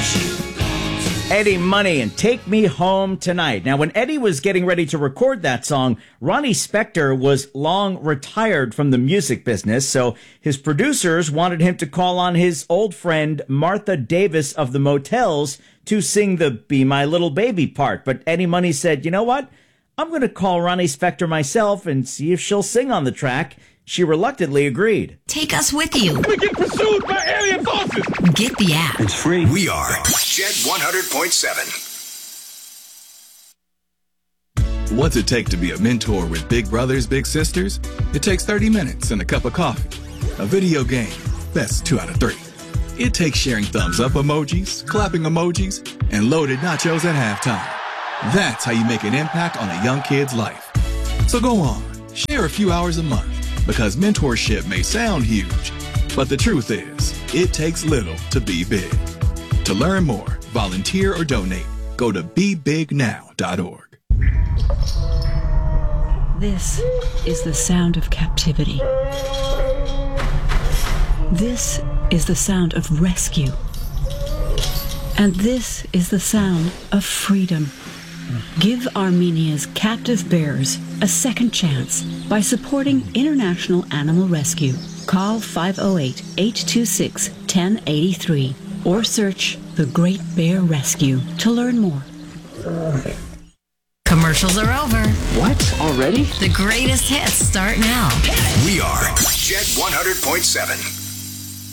Eddie Money and Take Me Home Tonight. Now, when Eddie was getting ready to record that song, Ronnie Spector was long retired from the music business, so his producers wanted him to call on his old friend Martha Davis of the Motels to sing the Be My Little Baby part. But Eddie Money said, you know what? I'm going to call Ronnie Spector myself and see if she'll sing on the track. She reluctantly agreed. Take us with you. We get pursued by alien forces. Get the app. It's free. We are Jet 100.7. What's it take to be a mentor with big brothers, big sisters? It takes 30 minutes and a cup of coffee. A video game, best 2 out of 3. It takes sharing thumbs up emojis, clapping emojis, and loaded nachos at halftime. That's how you make an impact on a young kid's life. So go on, share a few hours a month, because mentorship may sound huge, but the truth is, it takes little to be big. To learn more, volunteer, or donate, go to bebignow.org. This is the sound of captivity. This is the sound of rescue. And this is the sound of freedom. Give Armenia's captive bears a second chance by supporting International Animal Rescue. Call 508-826-1083 or search The Great Bear Rescue to learn more. Commercials are over. What? Already? The greatest hits start now. We are Jet 100.7.